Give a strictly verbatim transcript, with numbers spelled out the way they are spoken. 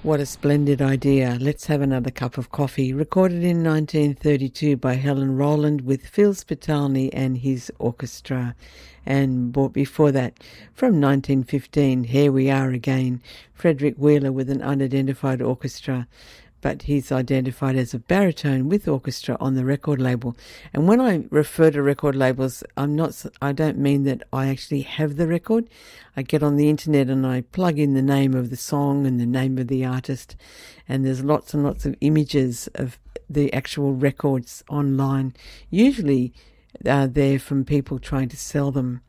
What a splendid idea. Let's have another cup of coffee. Recorded in nineteen thirty-two by Helen Rowland with Phil Spitalny and his orchestra. And before that, from nineteen fifteen, Here We Are Again, Frederick Wheeler with an unidentified orchestra, but he's identified as a baritone with orchestra on the record label. And when I refer to record labels, I'm not, I don't mean that I actually have the record. I get on the internet and I plug in the name of the song and the name of the artist, and there's lots and lots of images of the actual records online. Usually uh, they're from people trying to sell them